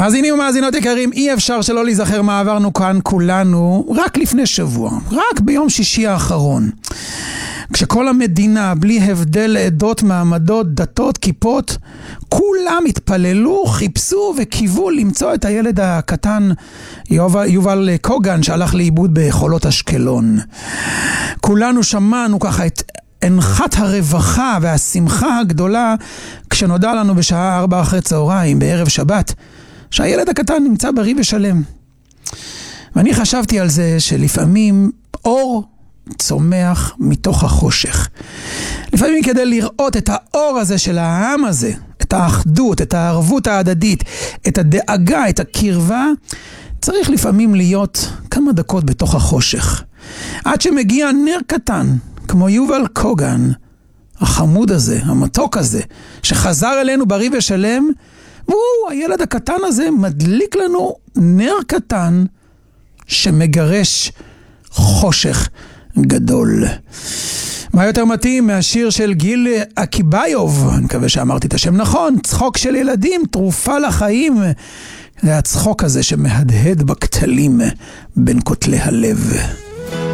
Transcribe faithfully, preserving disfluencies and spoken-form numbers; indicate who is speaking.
Speaker 1: מאזינים ומאזינות יקרים, אי אפשר שלא להיזכר מה עברנו כאן כולנו רק לפני שבוע, רק ביום שישי האחרון. כשכל המדינה, בלי הבדל עדות, מעמדות, דתות, כיפות, כולם התפללו, חיפשו וקיוו למצוא את הילד הקטן יובל, יובל קוגן שהלך לאיבוד בחולות אשקלון. כולנו שמענו ככה את הנחת הרווחה והשמחה הגדולה כשנודע לנו בשעה ארבע אחרי צהריים בערב שבת שהילד הקטן נמצא בריא ושלם. ואני חשבתי על זה שלפעמים אור צומח מתוך החושך. לפעמים כדי לראות את האור הזה של העם הזה, את האחדות, את הערבות ההדדית, את הדאגה, את הקרבה, צריך לפעמים להיות כמה דקות בתוך החושך. עד שמגיע נר קטן, כמו יובל קוגן, החמוד הזה, המתוק הזה, שחזר אלינו בריא ושלם, והוא, הילד הקטן הזה, מדליק לנו נר קטן שמגרש חושך גדול. מה יותר מתאים מהשיר של גיל אקיבייב, אני מקווה שאמרתי את השם נכון, צחוק של ילדים, תרופה לחיים. זה הצחוק הזה שמהדהד בכתלים בין כותלי הלב.